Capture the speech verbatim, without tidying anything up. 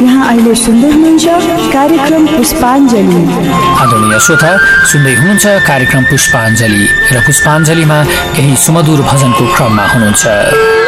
यहाँ अहिले सुन्दै हुनुहुन्छ कार्यक्रम पुष्पाञ्जली। आदरणीय श्रोता, सुन्दै हुनुहुन्छ कार्यक्रम पुष्पाञ्जली र पुष्पाञ्जलीमा केही सुमधुर भजनको क्रममा हुनुहुन्छ।